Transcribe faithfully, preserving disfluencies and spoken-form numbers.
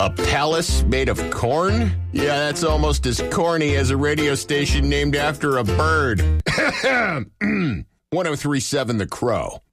A palace made of corn? Yeah, that's almost as corny as a radio station named after a bird. one oh three point seven The Crow.